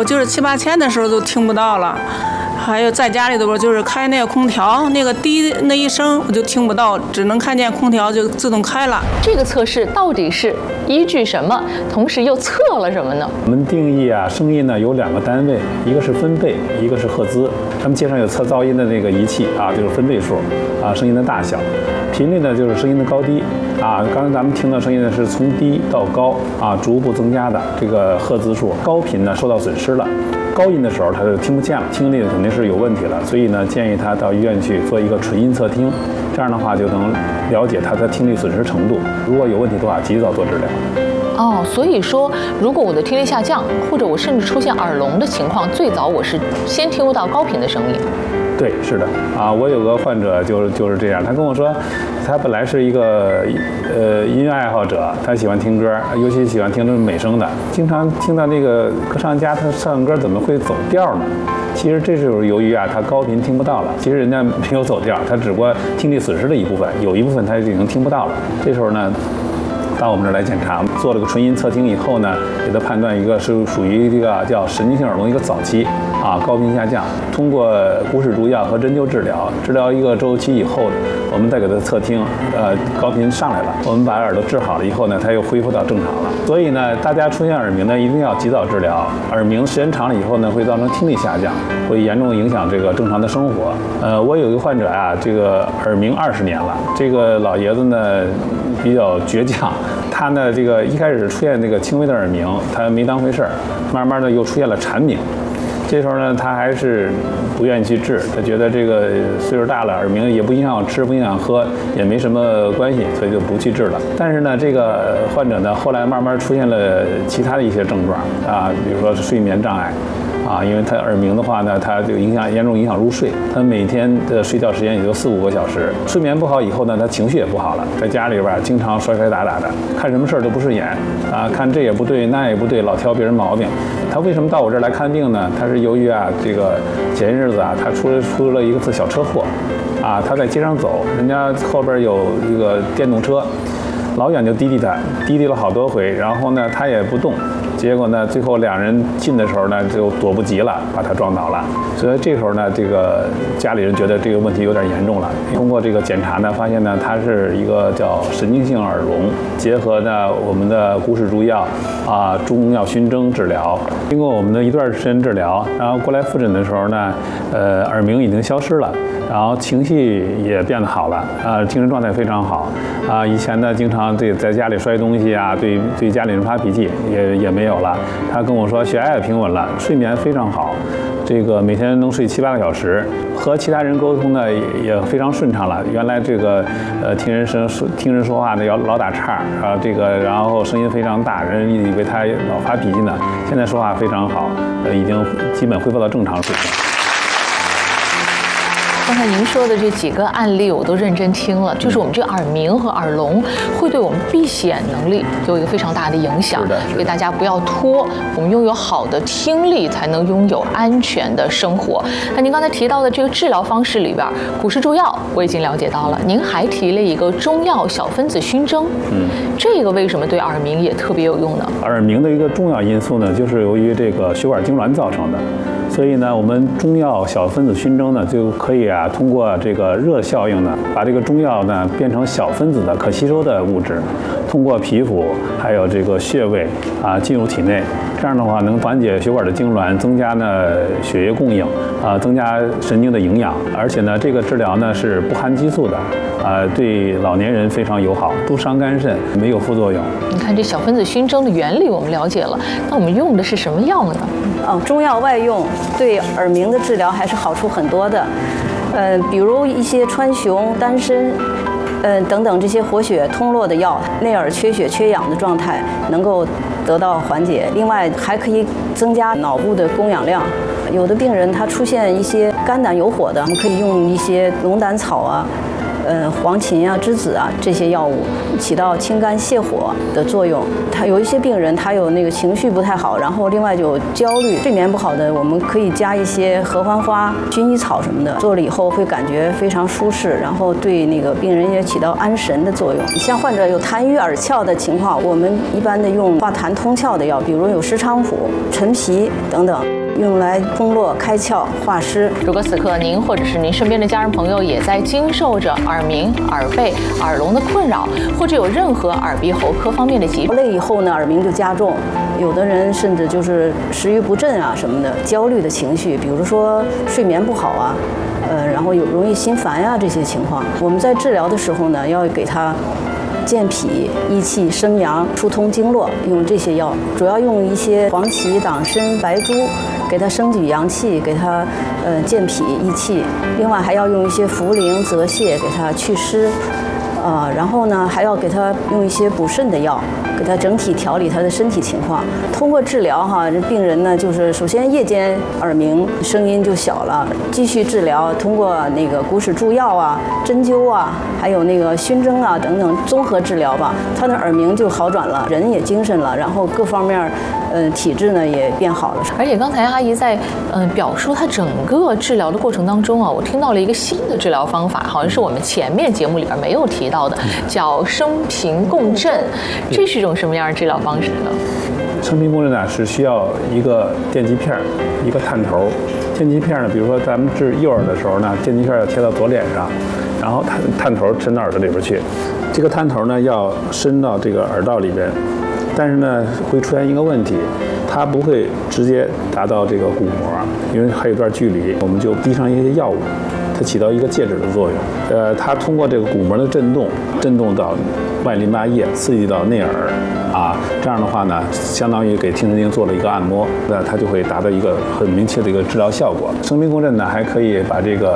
我就是7、8千的时候都听不到了。还有在家里头就是开那个空调，那个滴那一声我就听不到，只能看见空调就自动开了。 这个测试到底是依据什么？同时又测了什么呢？ 我们定义声音呢有2个单位，一个是分贝，一个是赫兹。他们街上有测噪音的那个仪器就是分贝数声音的大小。频率呢就是声音的高低刚才咱们听到声音呢是从低到高逐步增加的这个赫兹数。高频呢受到损失了。高音的时候他就听不见了，听力肯定是有问题了，所以呢建议他到医院去做一个纯音测听，这样的话就能了解他的听力损失程度，如果有问题的话及早做治疗。 所以说如果我的听力下降，或者我甚至出现耳聋的情况，最早我是先听不到高频的声音。 对，是的我有个患者就是这样，他跟我说，他本来是一个音乐爱好者，他喜欢听歌，尤其喜欢听这种美声的，经常听到那个歌唱家他唱歌怎么会走调呢？其实这是由于他高频听不到了，其实人家没有走调，他只不过听力损失的一部分，有一部分他已经听不到了。这时候呢到我们这儿来检查，做了个纯音测听以后呢，给他判断一个是属于这个叫神经性耳聋一个早期高频下降，通过骨质注药和针灸治疗1个周期以后，我们再给他测听，高频上来了，我们把耳朵治好了以后呢，他又恢复到正常了。所以呢，大家出现耳鸣呢，一定要及早治疗。耳鸣时间长了以后呢，会造成听力下降，会严重影响这个正常的生活。我有一个患者这个耳鸣20年了，这个老爷子呢比较倔强，他呢这个一开始出现这个轻微的耳鸣，他没当回事儿，慢慢的又出现了蝉鸣。这时候呢，他还是不愿意去治，他觉得这个岁数大了，耳鸣也不影响吃，不影响喝，也没什么关系，所以就不去治了。但是呢，这个患者呢，后来慢慢出现了其他的一些症状比如说睡眠障碍。因为他耳鸣的话呢，他就严重影响入睡，他每天的睡觉时间也就4、5个小时，睡眠不好以后呢，他情绪也不好了，在家里边经常摔摔打打的，看什么事儿都不顺眼看这也不对，那也不对，老挑别人毛病。他为什么到我这儿来看病呢？他是由于这个前些日子他出了一次小车祸他在街上走，人家后边有一个电动车，老远就滴滴了好多回，然后呢他也不动。结果呢，最后2人近的时候呢，就躲不及了，把他撞倒了。所以这时候呢，这个家里人觉得这个问题有点严重了。通过这个检查呢，发现呢，他是一个叫神经性耳聋，结合呢我们的骨质注药中药熏蒸治疗。经过我们的一段时间治疗，然后过来复诊的时候呢，耳鸣已经消失了。然后情绪也变得好了精神状态非常好以前呢经常在家里摔东西对家里人发脾气也没有了。他跟我说血压也平稳了，睡眠非常好，这个每天能睡7、8个小时，和其他人沟通呢也非常顺畅了。原来这个听人说话呢要老打岔然后声音非常大，人以为他老发脾气呢，现在说话非常好已经基本恢复到正常水平。 刚才您说的这几个案例我都认真听了，就是我们这个耳鸣和耳聋会对我们避险能力有一个非常大的影响，所以大家不要拖，我们拥有好的听力才能拥有安全的生活。那您刚才提到的这个治疗方式里边，骨质注药我已经了解到了，您还提了一个中药小分子熏蒸，这个为什么对耳鸣也特别有用呢？ 耳鸣的一个重要因素呢，就是由于这个血管痉挛造成的。所以呢，我们中药小分子熏蒸呢，就可以通过这个热效应呢，把这个中药呢变成小分子的可吸收的物质，通过皮肤还有这个穴位进入体内。这样的话能缓解血管的痉挛，增加呢血液供应增加神经的营养。而且呢，这个治疗呢是不含激素的对老年人非常友好，不伤肝肾，没有副作用。 你看这小分子熏蒸的原理我们了解了，那我们用的是什么药呢？ 中药外用对耳鸣的治疗还是好处很多的，比如一些川芎、丹参，等等这些活血通络的药，内耳缺血缺氧的状态能够得到缓解。另外还可以增加脑部的供氧量。有的病人他出现一些肝胆有火的，我们可以用一些龙胆草黄芩啊、栀子啊这些药物，起到清肝泻火的作用。他有一些病人他有那个情绪不太好，然后另外就有焦虑、睡眠不好的，我们可以加一些合欢花、薰衣草什么的，做了以后会感觉非常舒适，然后对那个病人也起到安神的作用。像患者有痰盂耳窍的情况，我们一般的用化痰通窍的药，比如有石菖蒲、陈皮等等，用来通络开窍化湿。 如果此刻您或者是您身边的家人朋友也在经受着耳鸣、耳背、耳聋的困扰，或者有任何耳鼻喉科方面的疾病， 累以后呢，耳鸣就加重，有的人甚至就是食欲不振啊什么的，焦虑的情绪，比如说睡眠不好啊，然后有容易心烦呀这些情况，我们在治疗的时候呢，要给他健脾益气生阳疏通经络，用这些药，主要用一些黄芪、党参、白术，给它升举阳气，给它健脾益气。另外还要用一些茯苓、泽泻给它祛湿，然后呢还要给它用一些补肾的药，给他整体调理他的身体情况。通过治疗哈，这病人呢就是首先夜间耳鸣声音就小了，继续治疗，通过那个骨使注药啊、针灸啊，还有那个熏蒸啊等等综合治疗吧，他的耳鸣就好转了，人也精神了，然后各方面体质呢也变好了。 而且刚才阿姨在表述她整个治疗的过程当中啊，我听到了一个新的治疗方法，好像是我们前面节目里边没有提到的，叫声频共振。这是一种什么样的治疗方式呢？ 声频共振呢是需要一个电极片，一个探头。电极片呢，比如说咱们治右耳的时候呢，电极片要贴到左脸上，然后探头伸到耳朵里边去。这个探头呢要伸到这个耳道里边，但是呢会出现一个问题，它不会直接达到这个鼓膜，因为还有一段距离，我们就滴上一些药物，它起到一个介质的作用。它通过这个鼓膜的震动到外淋巴液，刺激到内耳啊，这样的话呢，相当于给听神经做了一个按摩，那它就会达到一个很明确的一个治疗效果。声频共振呢，还可以把这个